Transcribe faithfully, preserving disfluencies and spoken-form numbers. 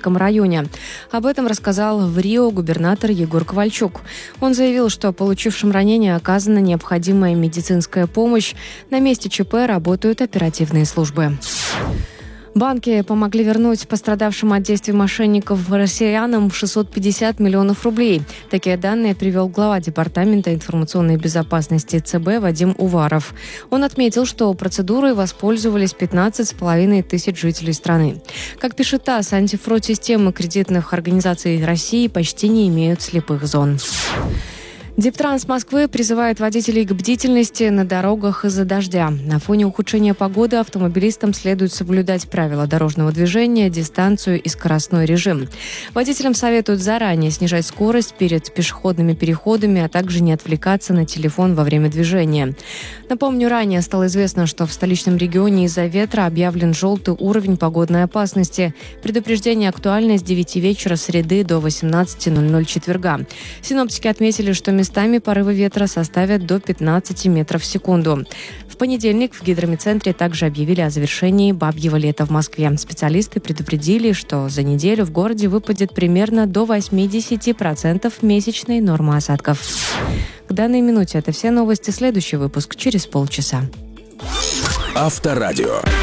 Ленинском районе. Об этом рассказал в Рио губернатор Егор Ковальчук. Он заявил, что получившим ранение оказана необходимая медицинская помощь. На месте ЧП работают оперативные службы. Банки помогли вернуть пострадавшим от действий мошенников россиянам шестьсот пятьдесят миллионов рублей. Такие данные привел глава Департамента информационной безопасности ЦБ Вадим Уваров. Он отметил, что процедурой воспользовались пятнадцать с половиной тысяч жителей страны. Как пишет ТАСС, антифрод-системы кредитных организаций России почти не имеют слепых зон. Дептранс Москвы призывает водителей к бдительности на дорогах из-за дождя. На фоне ухудшения погоды автомобилистам следует соблюдать правила дорожного движения, дистанцию и скоростной режим. Водителям советуют заранее снижать скорость перед пешеходными переходами, а также не отвлекаться на телефон во время движения. Напомню, ранее стало известно, что в столичном регионе из-за ветра объявлен желтый уровень погодной опасности. Предупреждение актуально с девяти вечера среды до восемнадцати ноль-ноль четверга. Синоптики отметили, что местами порывы ветра составят до пятнадцати метров в секунду. В понедельник в гидромедцентре также объявили о завершении бабьего лета в Москве. Специалисты предупредили, что за неделю в городе выпадет примерно до восьмидесяти процентов месячной нормы осадков. К данной минуте это все новости. Следующий выпуск через полчаса. Авторадио.